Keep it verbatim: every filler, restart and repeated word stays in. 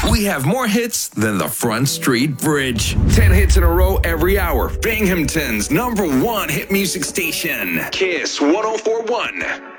We have more hits than the Front Street Bridge. Ten hits in a row every hour. Binghamton's number one hit music station. Kiss one oh four point one.